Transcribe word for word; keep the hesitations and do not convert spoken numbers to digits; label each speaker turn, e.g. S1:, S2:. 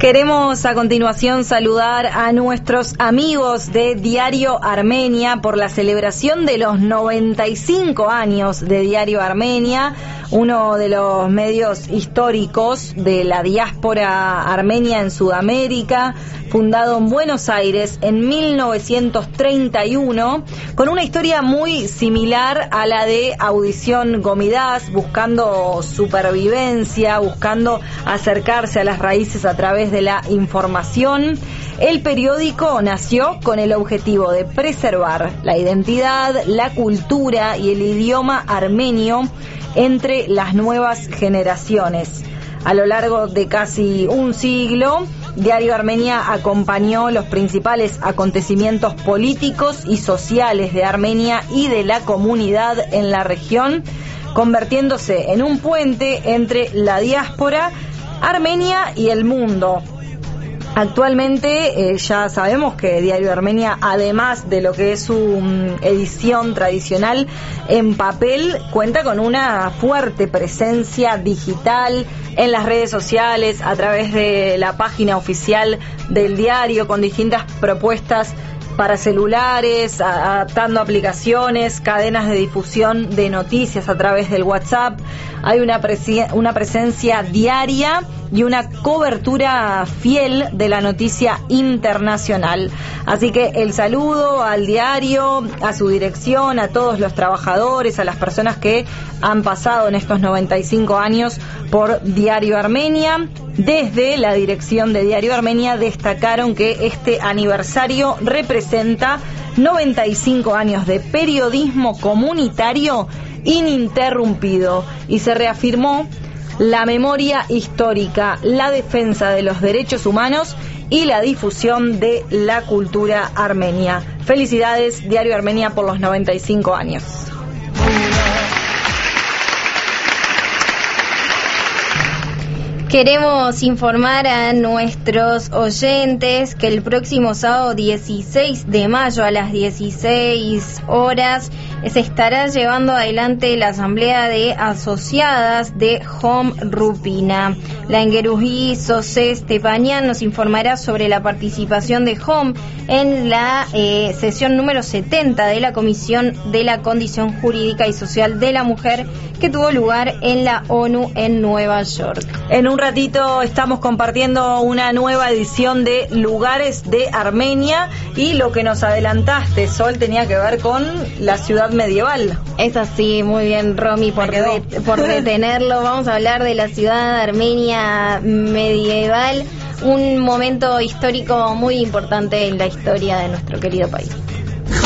S1: Queremos a continuación saludar a nuestros amigos de Diario Armenia por la celebración de los noventa y cinco años de Diario Armenia, uno de los medios históricos de la diáspora armenia en Sudamérica, fundado en Buenos Aires en mil novecientos treinta y uno, con una historia muy similar a la de Audición Gomidás, buscando supervivencia, buscando acercarse a las raíces a través de la información. El periódico nació con el objetivo de preservar la identidad, la cultura y el idioma armenio entre las nuevas generaciones. A lo largo de casi un siglo, Diario Armenia acompañó los principales acontecimientos políticos y sociales de Armenia y de la comunidad en la región, convirtiéndose en un puente entre la diáspora armenia y el mundo. Actualmente eh, ya sabemos que Diario Armenia, además de lo que es su um, edición tradicional en papel, cuenta con una fuerte presencia digital en las redes sociales, a través de la página oficial del diario, con distintas propuestas para celulares, adaptando aplicaciones, cadenas de difusión de noticias a través del WhatsApp. Hay una, presen- una presencia diaria y una cobertura fiel de la noticia internacional. Así que el saludo al diario, a su dirección, a todos los trabajadores, a las personas que han pasado en estos noventa y cinco años por Diario Armenia. Desde la dirección de Diario Armenia destacaron que este aniversario representa noventa y cinco años de periodismo comunitario ininterrumpido y se reafirmó la memoria histórica, la defensa de los derechos humanos y la difusión de la cultura armenia. Felicidades, Diario Armenia, por los noventa y cinco años.
S2: Queremos informar a nuestros oyentes que el próximo sábado dieciséis de mayo a las dieciséis horas se estará llevando adelante la asamblea de asociadas de Hom Rupina. La Enguerují Sosé Stepanian nos informará sobre la participación de Hom en la eh, sesión número setenta de la Comisión de la Condición Jurídica y Social de la Mujer, que tuvo lugar en la ONU en Nueva York.
S1: En un ratito estamos compartiendo una nueva edición de Lugares de Armenia, y lo que nos adelantaste, Sol, tenía que ver con la ciudad medieval.
S2: Es así, muy bien, Romy, por, de, por detenerlo. Vamos a hablar de la ciudad armenia medieval, un momento histórico muy importante en la historia de nuestro querido país.